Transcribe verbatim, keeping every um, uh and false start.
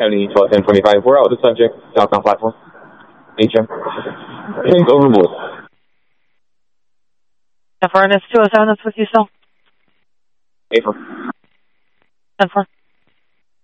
County twelve ten twenty-five. We're out with the subject. Southbound platform. H M. Things overboard. ten four, and it's two oh seven, that's with you still? A four. ten four.